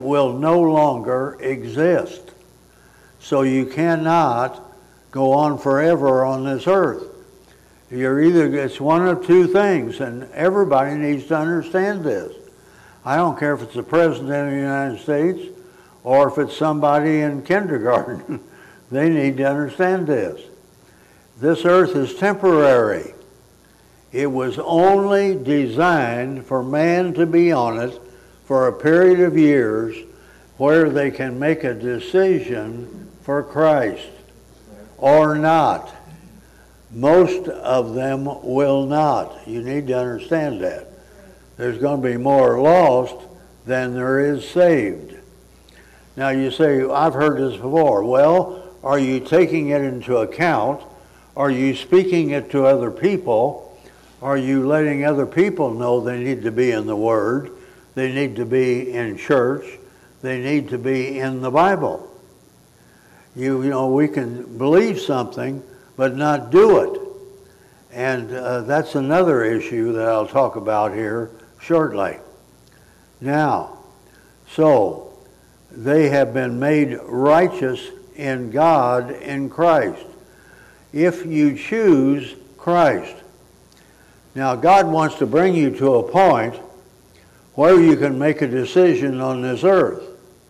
will no longer exist. So you cannot go on forever on this earth. It's one of two things, and everybody needs to understand this. I don't care if it's the President of the United States or if it's somebody in kindergarten. They need to understand this. This earth is temporary. It was only designed for man to be on it for a period of years where they can make a decision for Christ or not. Most of them will not. You need to understand that. There's going to be more lost than there is saved. Now you say, I've heard this before. Well, are you taking it into account? Are you speaking it to other people? Are you letting other people know they need to be in the Word? They need to be in church. They need to be in the Bible. You know, we can believe something, but not do it. And that's another issue that I'll talk about here shortly. Now, so they have been made righteous in God in Christ. If you choose Christ. Now, God wants to bring you to a point where you can make a decision on this earth.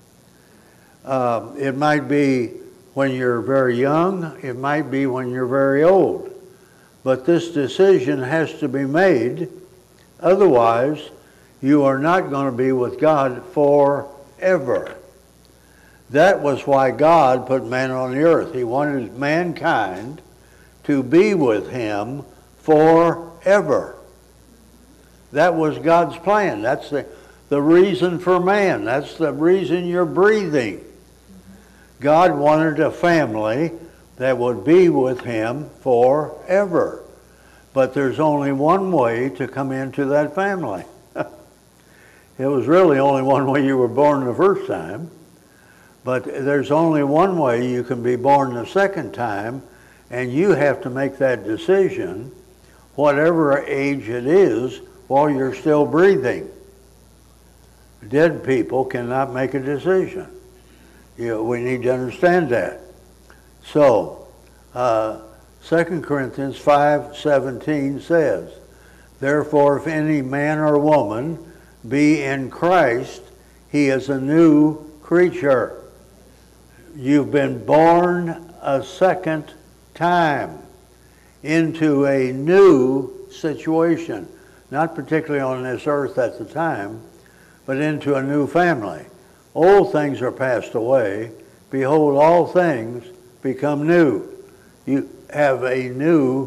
It might be when you're very young. It might be when you're very old. But this decision has to be made. Otherwise, you are not going to be with God forever. That was why God put man on the earth. He wanted mankind to be with him forever. That was God's plan. That's the reason for man. That's the reason you're breathing. God wanted a family that would be with him forever. But there's only one way to come into that family. It was really only one way you were born the first time. But there's only one way you can be born the second time, and you have to make that decision, whatever age it is, while you're still breathing. Dead people cannot make a decision. We need to understand that. So, 2 Corinthians 5:17 says, "Therefore, if any man or woman be in Christ, he is a new creature." You've been born a second time into a new situation, not particularly on this earth at the time, but into a new family. Old things are passed away. Behold, all things become new. You have a new,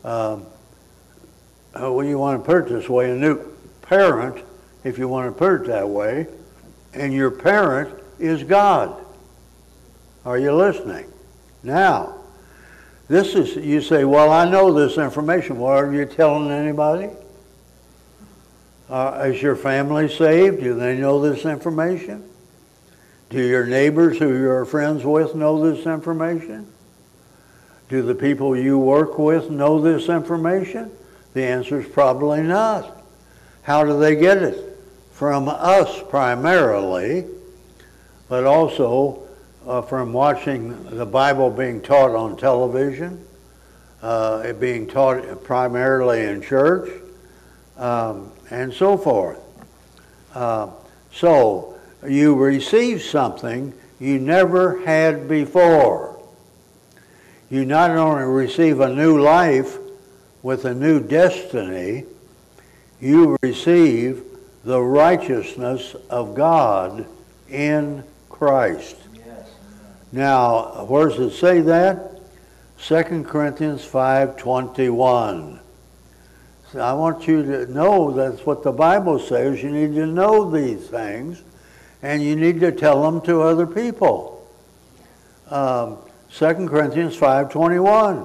when you want to put it this way, a new parent, if you want to put it that way, and your parent is God. Are you listening? Now, this is, you say, well, I know this information. Well, are you telling anybody? Is your family saved? Do they know this information? Do your neighbors who you're friends with know this information? Do the people you work with know this information? The answer is probably not. How do they get it? From us primarily, but also from watching the Bible being taught on television, it being taught primarily in church, and so forth. So you receive something you never had before. You not only receive a new life with a new destiny, you receive the righteousness of God in Christ. Yes. Now, where does it say that? 2 Corinthians 5:21. So I want you to know that's what the Bible says. You need to know these things, and you need to tell them to other people. 2 Corinthians 5:21.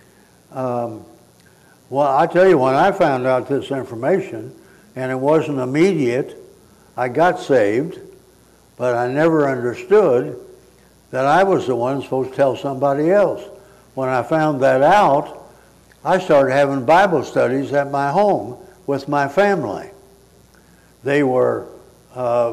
Well, I tell you, when I found out this information, and it wasn't immediate, I got saved, but I never understood that I was the one supposed to tell somebody else. When I found that out, I started having Bible studies at my home with my family. They were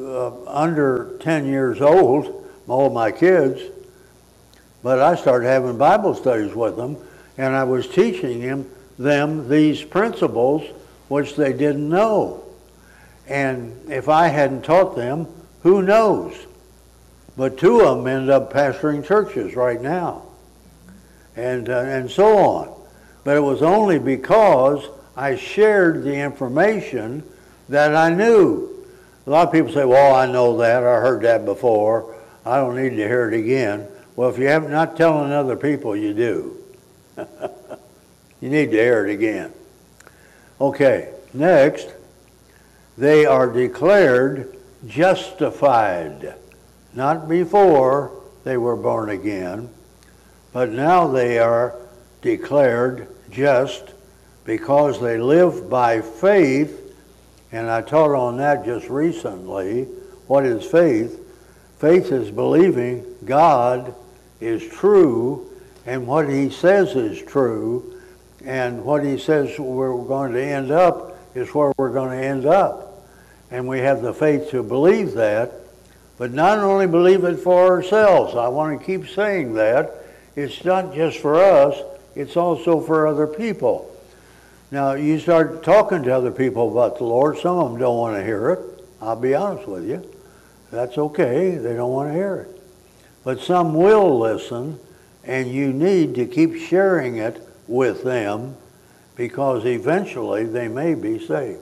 under 10 years old, all of my kids, but I started having Bible studies with them, and I was teaching them these principles which they didn't know. And if I hadn't taught them, who knows? But two of them end up pastoring churches right now, and so on. But it was only because I shared the information that I knew. A lot of people say, well, I know that, I heard that before, I don't need to hear it again. Well, if you have not telling other people, you do. You need to hear it again. Okay, next, they are declared justified. Not before they were born again, but now they are declared just because they live by faith. And I taught on that just recently. What is faith? Faith is believing God is true, and what he says is true, and what he says we're going to end up is where we're going to end up. And we have the faith to believe that, but not only believe it for ourselves. I want to keep saying that. It's not just for us, it's also for other people. Now, you start talking to other people about the Lord, some of them don't want to hear it. I'll be honest with you. That's okay, they don't want to hear it. But some will listen, and you need to keep sharing it with them because eventually they may be saved.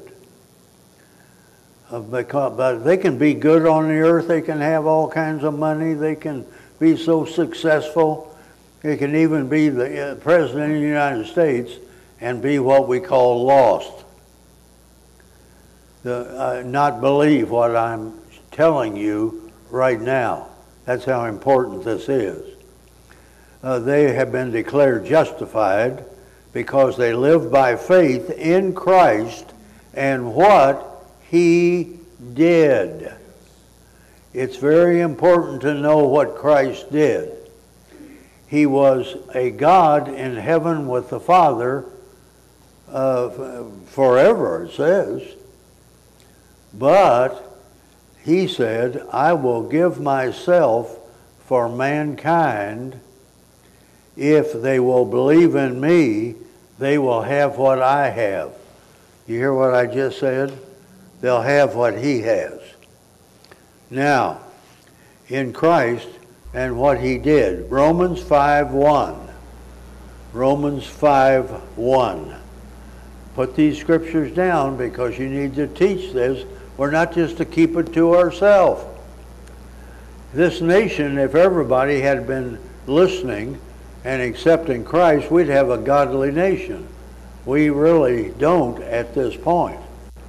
But they can be good on the earth, they can have all kinds of money, they can be so successful, they can even be the President of the United States and be what we call lost. Not believe what I'm telling you right now. That's how important this is. They have been declared justified because they live by faith in Christ and what he did. It's very important to know what Christ did. He was a God in heaven with the Father forever, it says. But he said, I will give myself for mankind. If they will believe in me, they will have what I have. You hear what I just said? They'll have what he has. Now, in Christ and what he did, Romans 5:1. Romans 5:1. Put these scriptures down because you need to teach this. We're not just to keep it to ourselves. This nation, if everybody had been listening and accepting Christ, we'd have a godly nation. We really don't at this point.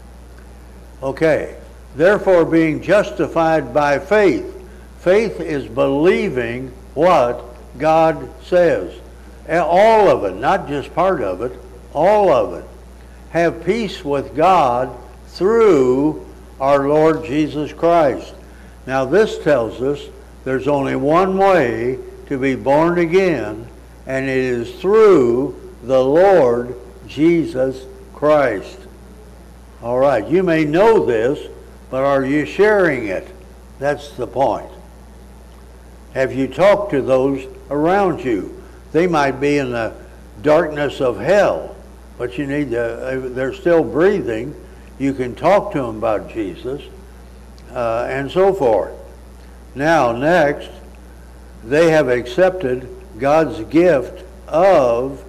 Okay, therefore being justified by faith. Faith is believing what God says. All of it, not just part of it, all of it. Have peace with God through our Lord Jesus Christ. Now this tells us there's only one way to be born again, and it is through the Lord Jesus Christ. All right, you may know this, but are you sharing it? That's the point. Have you talked to those around you? They might be in the darkness of hell, but you need to, they're still breathing. You can talk to them about Jesus, and so forth. Now, next, they have accepted God's gift of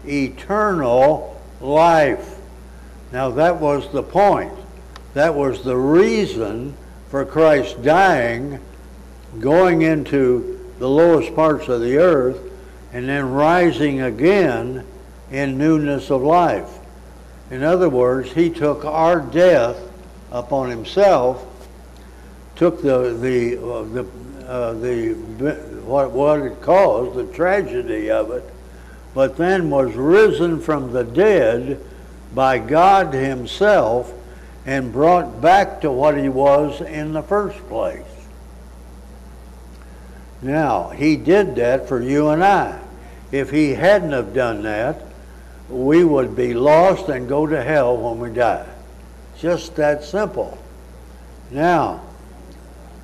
eternal life. Now, that was the point. That was the reason for Christ dying, going into the lowest parts of the earth, and then rising again in newness of life. In other words, he took our death upon himself, took what it caused, the tragedy of it, but then was risen from the dead by God himself and brought back to what he was in the first place. Now, he did that for you and I. If he hadn't have done that, we would be lost and go to hell when we die. Just that simple. Now,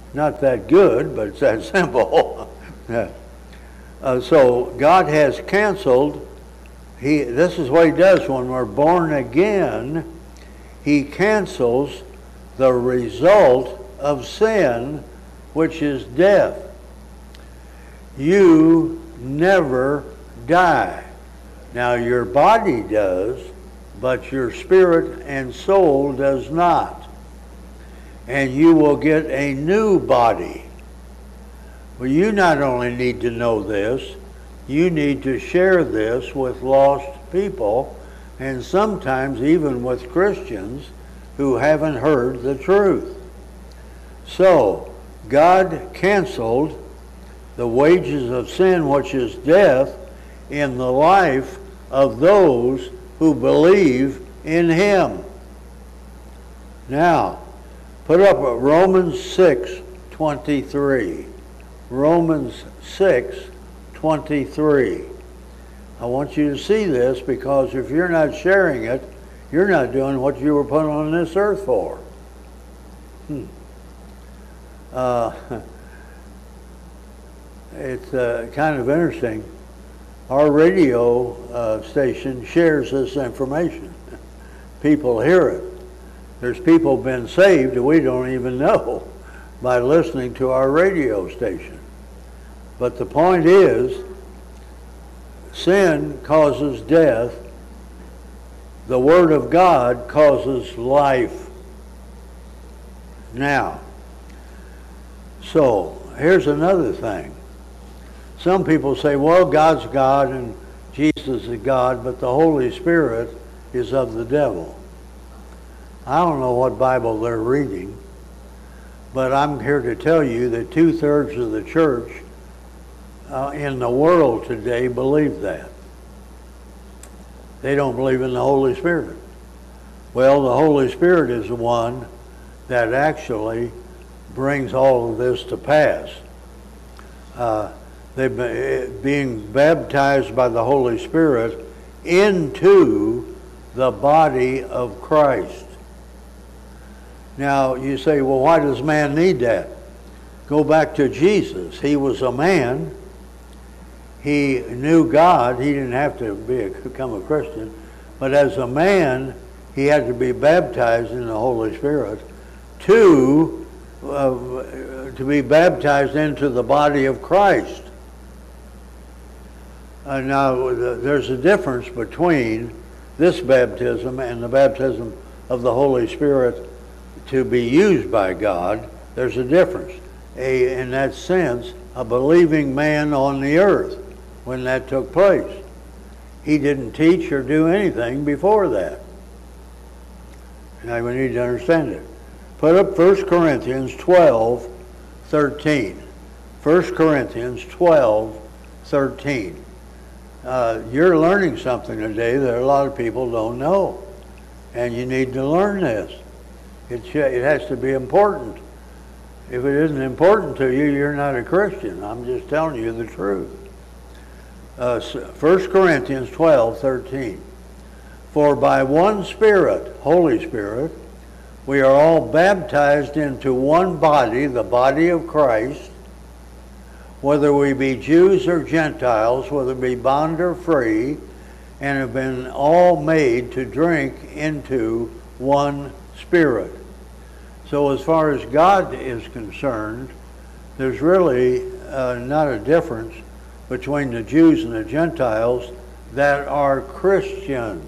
not that good, but it's that simple. Yeah. So God has canceled. This is what he does when we're born again. He cancels the result of sin, which is death. You never die. Now your body does, but your spirit and soul does not. And you will get a new body. Well, you not only need to know this, you need to share this with lost people, and sometimes even with Christians who haven't heard the truth. So, God canceled the wages of sin, which is death, in the life of those who believe in him. Now, put up Romans 6:23. Romans 6:23. I want you to see this, because if you're not sharing it, you're not doing what you were put on this earth for. It's kind of interesting. Our radio station shares this information. People hear it. There's people been saved that we don't even know by listening to our radio station. But the point is, sin causes death. The Word of God causes life. Now, so here's another thing. Some people say, well, God's God and Jesus is God, but the Holy Spirit is of the devil. I don't know what Bible they're reading, but I'm here to tell you that 2/3 of the church in the world today believe that. They don't believe in the Holy Spirit. Well, the Holy Spirit is the one that actually brings all of this to pass. Being baptized by the Holy Spirit into the body of Christ. Now, you say, well, why does man need that? Go back to Jesus. He was a man. He knew God. He didn't have to become a Christian. But as a man, he had to be baptized in the Holy Spirit to be baptized into the body of Christ. Now, there's a difference between this baptism and the baptism of the Holy Spirit to be used by God. There's a difference. In that sense, a believing man on the earth when that took place. He didn't teach or do anything before that. Now we need to understand it. Put up 1 Corinthians 12:13. 1 Corinthians 12:13. You're learning something today that a lot of people don't know. And you need to learn this. It has to be important. If it isn't important to you, you're not a Christian. I'm just telling you the truth. 1 Corinthians 12:13. For by one Spirit, Holy Spirit, we are all baptized into one body, the body of Christ, whether we be Jews or Gentiles, whether we be bond or free, and have been all made to drink into one Spirit. So as far as God is concerned, there's really not a difference between the Jews and the Gentiles that are Christians.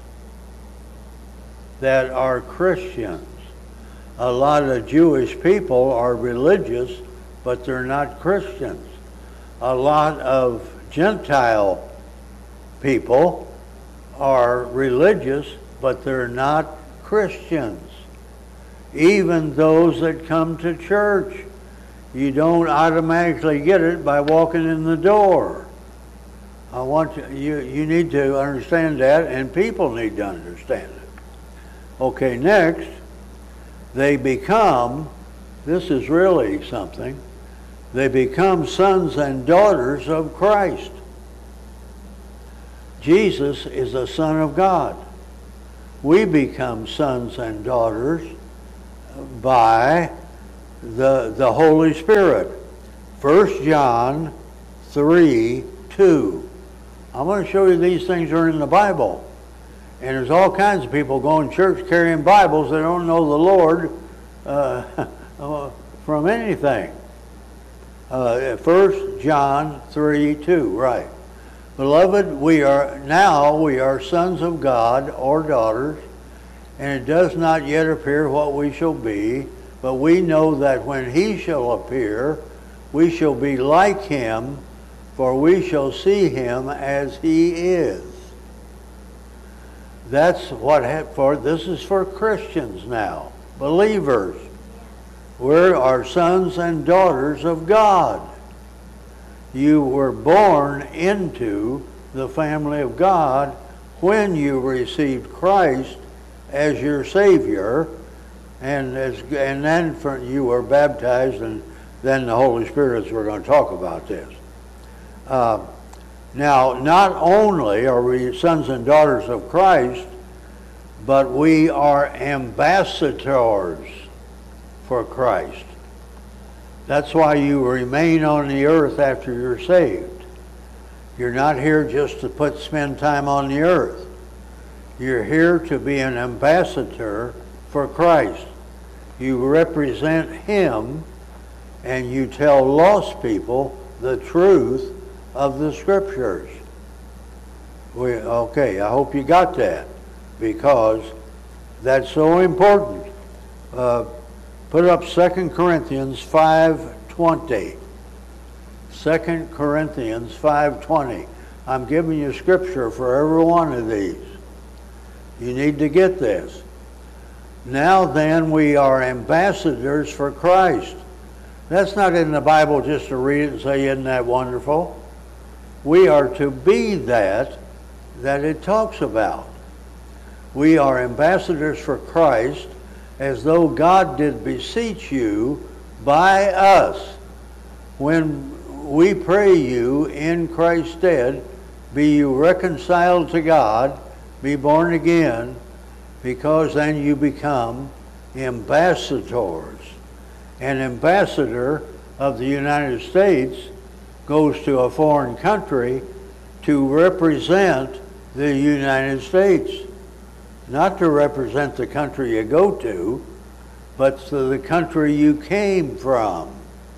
That are Christians. A lot of Jewish people are religious, but they're not Christians. A lot of Gentile people are religious, but they're not Christians. Even those that come to church, you don't automatically get it by walking in the door. I want you need to understand that, and people need to understand it. Okay, next, they become, this is really something, they become sons and daughters of Christ. Jesus is a Son of God. We become sons and daughters by the Holy Spirit. 1 John 3:2. I'm going to show you these things are in the Bible. And there's all kinds of people going to church carrying Bibles that don't know the Lord from anything. 1 John 3:2, right. Beloved, we are sons of God or daughters, and it does not yet appear what we shall be, but we know that when he shall appear, we shall be like him, for we shall see him as he is. That's this is for Christians now, believers. We are sons and daughters of God. You were born into the family of God when you received Christ as your Savior, and then you were baptized, and then the Holy Spirit, we're going to talk about this. Now, not only are we sons and daughters of Christ, but we are ambassadors for Christ. That's why you remain on the earth after you're saved. You're not here just to spend time on the earth. You're here to be an ambassador for Christ. You represent him, and you tell lost people the truth of the Scriptures. Okay, I hope you got that, because that's so important. Put up 2 Corinthians 5:20. 2 Corinthians 5:20. I'm giving you Scripture for every one of these. You need to get this. Now then, we are ambassadors for Christ. That's not in the Bible just to read it and say, isn't that wonderful? We are to be that it talks about. We are ambassadors for Christ, as though God did beseech you by us. When we pray you in Christ's stead, be you reconciled to God, be born again, because then you become ambassadors. An ambassador of the United States goes to a foreign country to represent the United States. Not to represent the country you go to, but to the country you came from.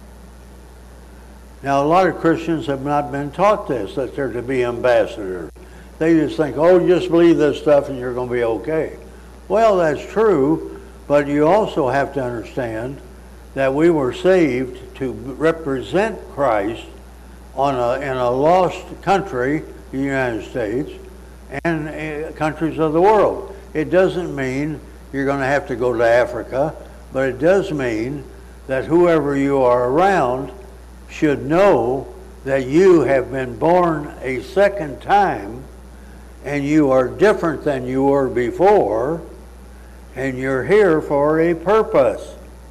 Now, a lot of Christians have not been taught this, that they're to be ambassadors. They just think, oh, just believe this stuff and you're going to be okay. Well, that's true, but you also have to understand that we were saved to represent Christ in a lost country, the United States, and countries of the world. It doesn't mean you're going to have to go to Africa, but it does mean that whoever you are around should know that you have been born a second time, and you are different than you were before, and you're here for a purpose.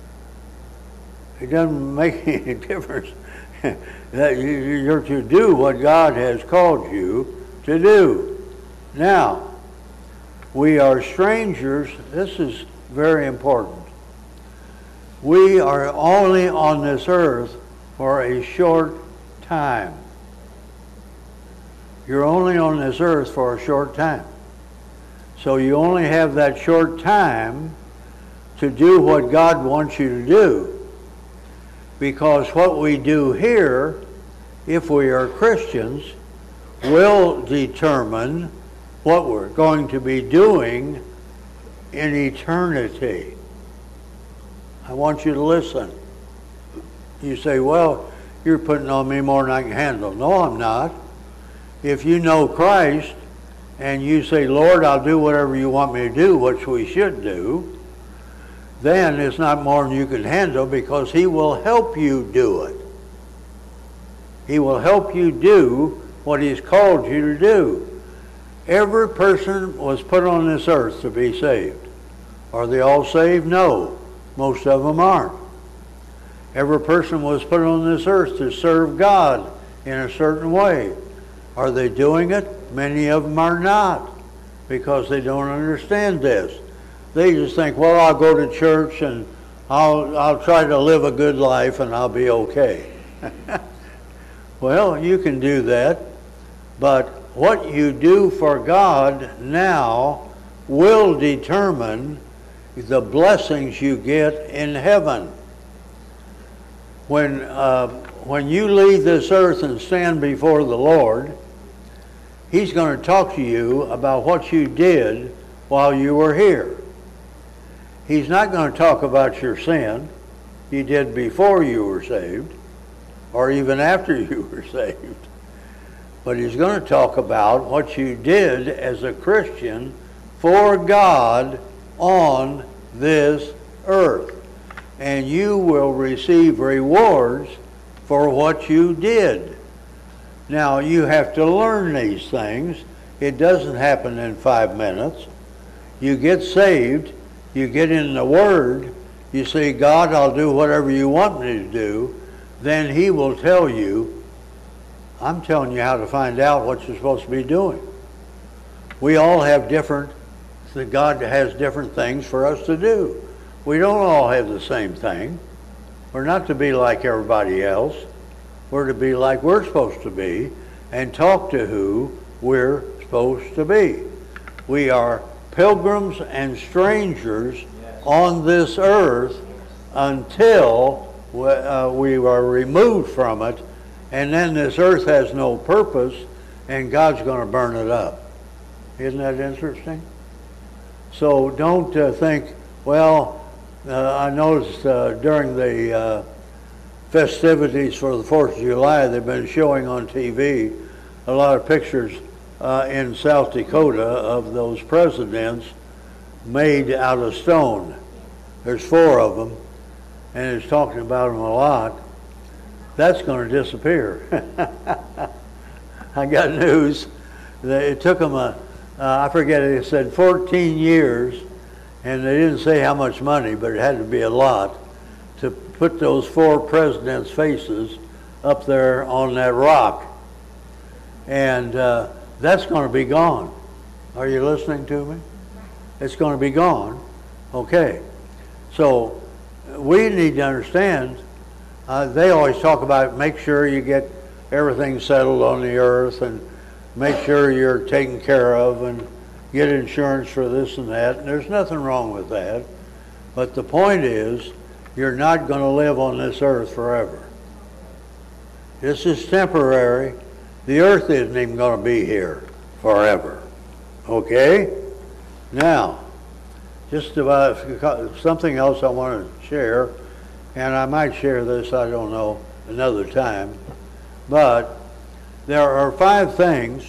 It doesn't make any difference that you're to do what God has called you to do. Now, we are strangers. This is very important. We are only on this earth for a short time. You're only on this earth for a short time. So you only have that short time to do what God wants you to do. Because what we do here, if we are Christians, will determine what we're going to be doing in eternity. I want you to listen. You say, well, you're putting on me more than I can handle. No, I'm not. If you know Christ and you say, Lord, I'll do whatever you want me to do, which we should do, then it's not more than you can handle, because he will help you do it. He will help you do what he's called you to do. Every person was put on this earth to be saved. Are they all saved? No. Most of them aren't. Every person was put on this earth to serve God in a certain way. Are they doing it? Many of them are not, because they don't understand this. They just think, well, I'll go to church and I'll try to live a good life and I'll be okay. Well, you can do that, but what you do for God now will determine the blessings you get in heaven. When you leave this earth and stand before the Lord, He's going to talk to you about what you did while you were here. He's not going to talk about your sin you did before you were saved, or even after you were saved. But He's going to talk about what you did as a Christian for God on this earth. And you will receive rewards for what you did. Now, you have to learn these things. It doesn't happen in 5 minutes. You get saved, you get in the Word, you say, God, I'll do whatever you want me to do. Then He will tell you, I'm telling you how to find out what you're supposed to be doing. We all have God has different things for us to do. We don't all have the same thing. We're not to be like everybody else. We're to be like we're supposed to be and talk to who we're supposed to be. We are pilgrims and strangers on this earth until we are removed from it, and then this earth has no purpose and God's going to burn it up. Isn't that interesting? So don't think, well, I noticed during the festivities for the 4th of July, they've been showing on TV a lot of pictures in South Dakota of those presidents made out of stone. There's 4 of them, and it's talking about them a lot. That's going to disappear. I got news. It took them I forget, it said 14 years, and they didn't say how much money, but it had to be a lot, to put those 4 presidents' faces up there on that rock. And that's going to be gone. Are you listening to me? It's going to be gone. Okay. So we need to understand, they always talk about make sure you get everything settled on the earth and make sure you're taken care of and get insurance for this and that. And there's nothing wrong with that. But the point is, you're not going to live on this earth forever. This is temporary. The earth isn't even going to be here forever. Okay? Now, just about something else I want to share, and I might share this, I don't know, another time. But there are 5 things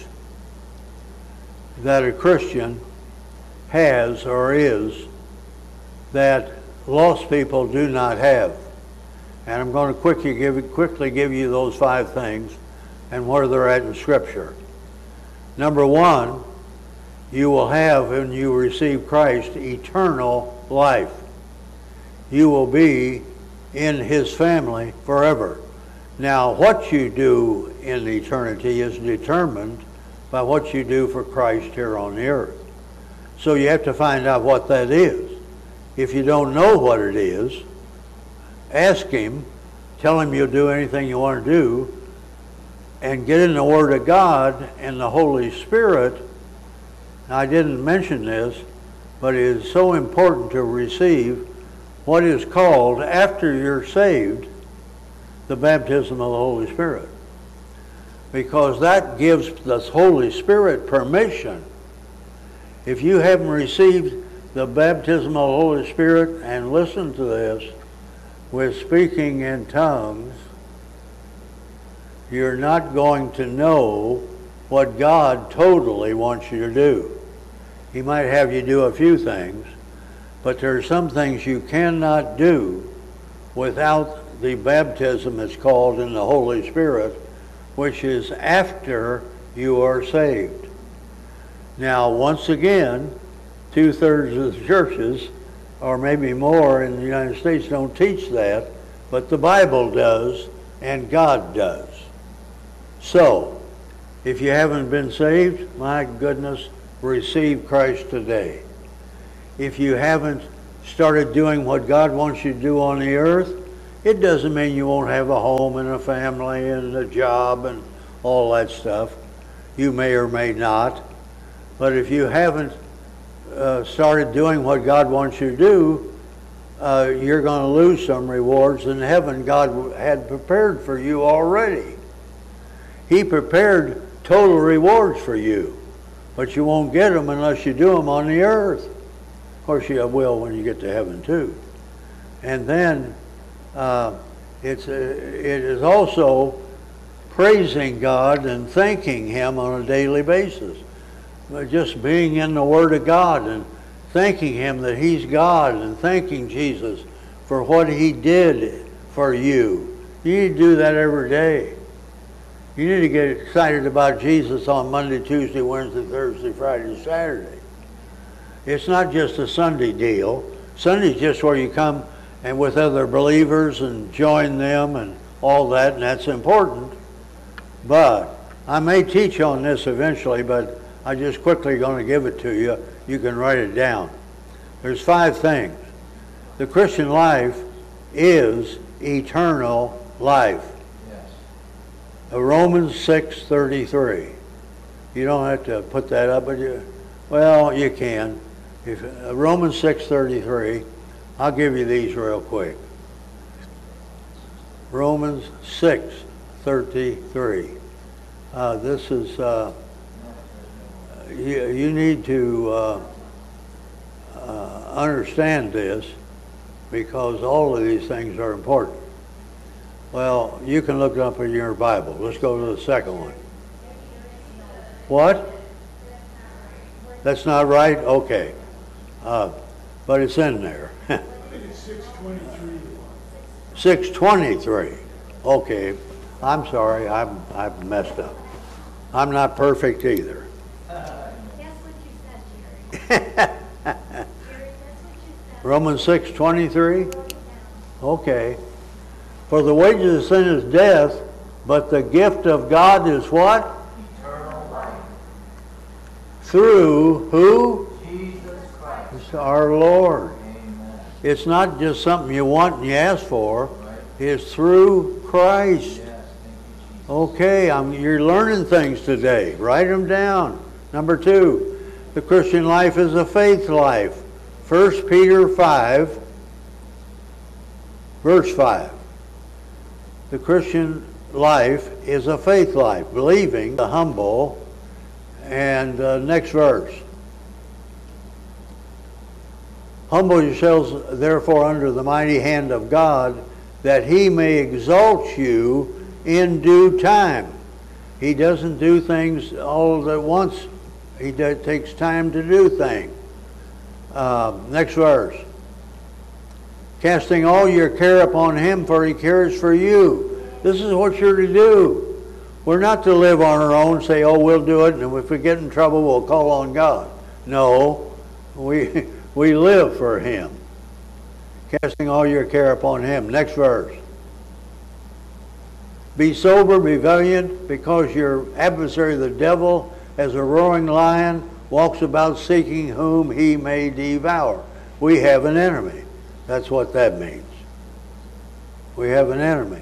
that a Christian has or is that lost people do not have. And I'm going to quickly give you those 5 things and where they're at in Scripture. Number 1, you will have, when you receive Christ, eternal life. You will be in His family forever. Now, what you do in eternity is determined by what you do for Christ here on the earth. So you have to find out what that is. If you don't know what it is, ask Him, tell Him you'll do anything you want to do, and get in the Word of God and the Holy Spirit. Now, I didn't mention this, but it is so important to receive what is called, after you're saved, the baptism of the Holy Spirit. Because that gives the Holy Spirit permission. If you haven't received the baptism of the Holy Spirit, and listen to this, with speaking in tongues, you're not going to know what God totally wants you to do. He might have you do a few things, but there are some things you cannot do without the baptism, it's called, in the Holy Spirit, which is after you are saved. Now, once again, 2/3 of the churches, or maybe more in the United States, don't teach that, but the Bible does, and God does. So, if you haven't been saved, my goodness, receive Christ today. If you haven't started doing what God wants you to do on the earth, it doesn't mean you won't have a home and a family and a job and all that stuff. You may or may not. But if you haven't started doing what God wants you to do, you're going to lose some rewards in heaven God had prepared for you already. He prepared total rewards for you, but you won't get them unless you do them on the earth. Of course, you will when you get to heaven too. And then it is also praising God and thanking Him on a daily basis. Just being in the Word of God and thanking Him that He's God and thanking Jesus for what He did for you. You need to do that every day. You need to get excited about Jesus on Monday, Tuesday, Wednesday, Thursday, Friday, Saturday. It's not just a Sunday deal. Sunday's just where you come and with other believers and join them and all that, and that's important. But I may teach on this eventually, but I'm just quickly going to give it to you. You can write it down. There's 5 things. The Christian life is eternal life. Yes. Romans 6:33. You don't have to put that up, but you can. Romans 6:33. I'll give you these real quick. Romans 6:33. This is, you need to understand this because all of these things are important. Well, you can look it up in your Bible. Let's go to the second one. What? That's not right? Okay. But it's in there. I think it's 6:23. 6:23. Okay. I'm sorry. I've messed up. I'm not perfect either. That's what you said, Jerry. Jerry, that's what you said. Romans 6:23. Okay. For the wages of sin is death, but the gift of God is what? Eternal life. Through who? Jesus Christ. It's our Lord. Amen. It's not just something you want and you ask for. Right. It's through Christ. Yes, thank you, Jesus. Okay, you're learning things today. Write them down. Number 2, the Christian life is a faith life. 1 Peter 5, verse 5. The Christian life is a faith life, believing, the humble. And next verse. Humble yourselves, therefore, under the mighty hand of God, that He may exalt you in due time. He doesn't do things all at once. He takes time to do things. Next verse. Casting all your care upon Him, for He cares for you. This is what you're to do. We're not to live on our own, say, oh, we'll do it, and if we get in trouble, we'll call on God. No, we live for Him. Casting all your care upon Him. Next verse. Be sober, be valiant, because your adversary, the devil, as a roaring lion, walks about seeking whom he may devour. We have an enemy. That's what that means. We have an enemy.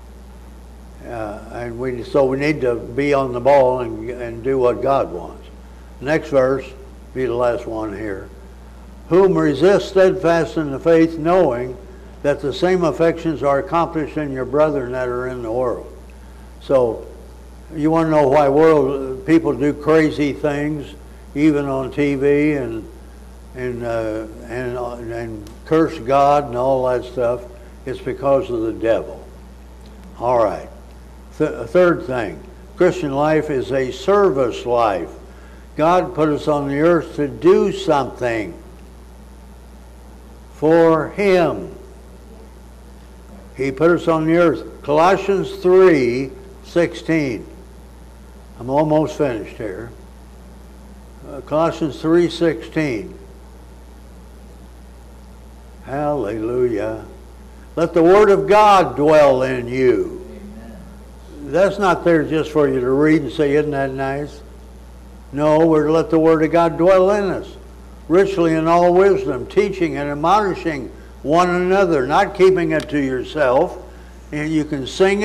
So we need to be on the ball and do what God wants. Next verse, be the last one here. Whom resist steadfast in the faith, knowing that the same affections are accomplished in your brethren that are in the world. So, you want to know why people do crazy things, even on TV, and curse God and all that stuff? It's because of the devil. All right. Third thing, Christian life is a service life. God put us on the earth to do something for Him. He put us on the earth. Colossians 3:16. I'm almost finished here. Colossians 3:16. Hallelujah. Let the Word of God dwell in you. Amen. That's not there just for you to read and say, isn't that nice? No, we're to let the Word of God dwell in us. richly in all wisdom, teaching and admonishing one another, not keeping it to yourself. And you can sing